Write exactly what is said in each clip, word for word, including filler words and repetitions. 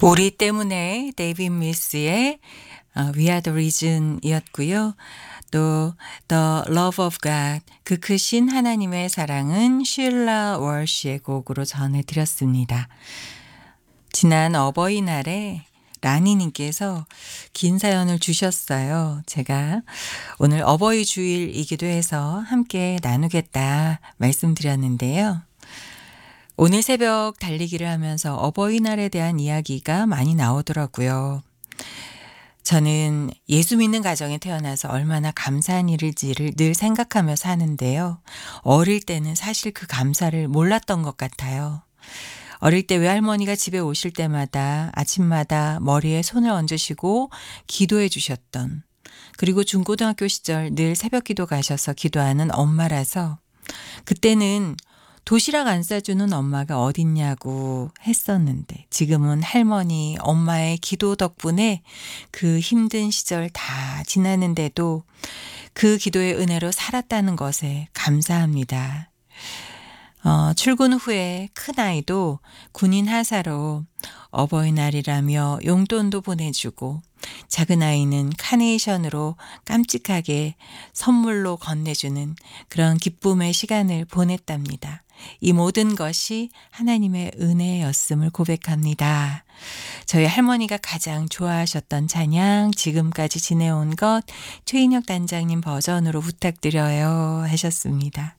우리 때문에 데이빗 밀스의 어 We Are the Reason 이었고요. 또 The Love of God 그 크신 하나님의 사랑은 쉴라 월시의 곡으로 전해 드렸습니다. 지난 어버이날에 라니 님께서 긴 사연을 주셨어요. 제가 오늘 어버이 주일이기도 해서 함께 나누겠다 말씀드렸는데요. 오늘 새벽 달리기를 하면서 어버이날에 대한 이야기가 많이 나오더라고요. 저는 예수 믿는 가정에 태어나서 얼마나 감사한 일일지를 늘 생각하며 사는데요. 어릴 때는 사실 그 감사를 몰랐던 것 같아요. 어릴 때 외할머니가 집에 오실 때마다 아침마다 머리에 손을 얹으시고 기도해 주셨던, 그리고 중고등학교 시절 늘 새벽 기도 가셔서 기도하는 엄마라서 그때는 도시락 안 싸주는 엄마가 어딨냐고 했었는데, 지금은 할머니, 엄마의 기도 덕분에 그 힘든 시절 다 지나는데도 그 기도의 은혜로 살았다는 것에 감사합니다. 어, 출근 후에 큰아이도 군인 하사로 어버이날이라며 용돈도 보내주고, 작은아이는 카네이션으로 깜찍하게 선물로 건네주는 그런 기쁨의 시간을 보냈답니다. 이 모든 것이 하나님의 은혜였음을 고백합니다. 저희 할머니가 가장 좋아하셨던 찬양, 지금까지 지내온 것, 최인혁 단장님 버전으로 부탁드려요 하셨습니다.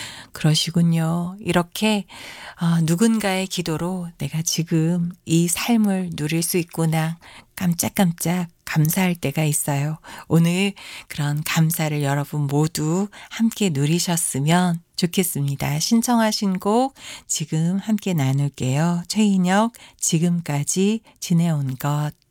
그러시군요. 이렇게 어, 누군가의 기도로 내가 지금 이 삶을 누릴 수 있구나 깜짝깜짝 감사할 때가 있어요. 오늘 그런 감사를 여러분 모두 함께 누리셨으면 좋겠습니다. 신청하신 곡 지금 함께 나눌게요. 최인혁 지금까지 지내온 것.